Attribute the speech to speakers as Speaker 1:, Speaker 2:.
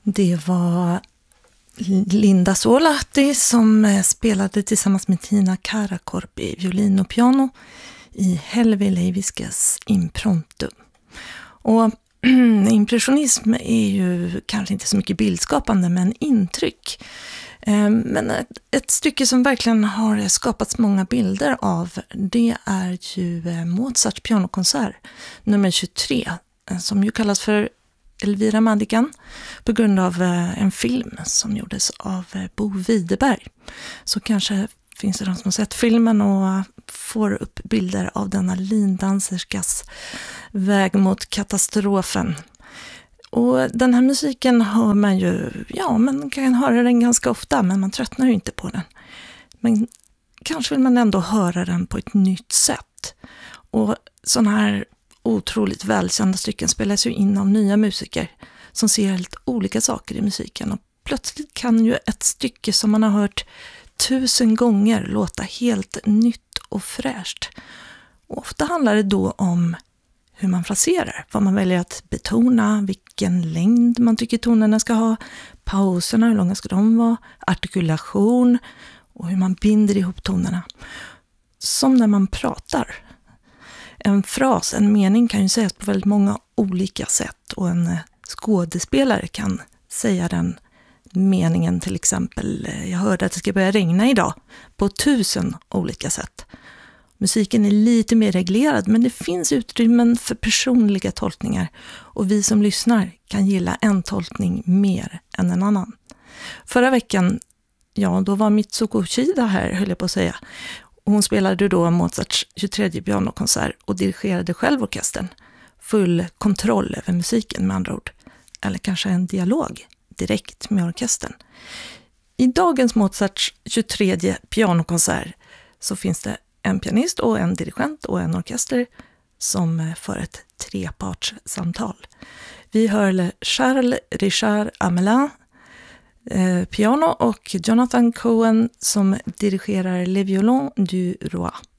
Speaker 1: Det var Linda Solati som spelade tillsammans med Tina Karakorp i violin och piano i Helvi Leiviskas Impromptu. Och impressionism är ju kanske inte så mycket bildskapande men intryck. Men ett stycke som verkligen har skapats många bilder av, det är ju Mozarts pianokonsert nummer 23 som ju kallas för Elvira Madigan på grund av en film som gjordes av Bo Widerberg. Så kanske finns det de som har sett filmen och får upp bilder av denna lindanserskas väg mot katastrofen. Och den här musiken hör man ju, man kan höra den ganska ofta men man tröttnar ju inte på den. Men kanske vill man ändå höra den på ett nytt sätt. Och sån här otroligt välkända stycken spelas ju in av nya musiker som ser helt olika saker i musiken. Och plötsligt kan ju ett stycke som man har hört 1000 gånger låta helt nytt och fräscht. Och ofta handlar det då om hur man fraserar, vad man väljer att betona, vilken längd man tycker tonerna ska ha, pauserna, hur långa ska de vara, artikulation och hur man binder ihop tonerna. Som när man pratar. En fras, en mening kan ju sägas på väldigt många olika sätt och en skådespelare kan säga den meningen, till exempel jag hörde att det ska börja regna idag, på 1000 olika sätt. Musiken är lite mer reglerad men det finns utrymmen för personliga tolkningar och vi som lyssnar kan gilla en tolkning mer än en annan. Förra veckan, då var Mitsuko Uchida här, höll jag på att säga. Hon spelade då Mozarts 23 pianokonsert och dirigerade själv orkestern. Full kontroll över musiken med andra ord. Eller kanske en dialog direkt med orkestern. I dagens Mozarts 23 pianokonsert så finns det en pianist och en dirigent och en orkester som för ett trepartssamtal. Vi hör Charles Richard Amelin piano och Jonathan Cohen som dirigerar Le Violon du Roi.